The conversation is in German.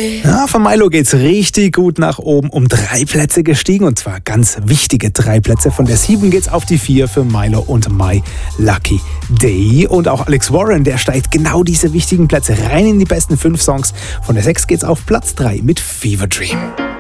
Ja, von Milo geht's richtig gut nach oben, um 3 Plätze gestiegen und zwar ganz wichtige 3 Plätze. Von der 7 geht's auf die 4 für Milo und My Lucky Day. Und auch Alex Warren, der steigt genau diese wichtigen Plätze rein in die besten 5 Songs. Von der 6 geht's auf Platz 3 mit Fever Dream.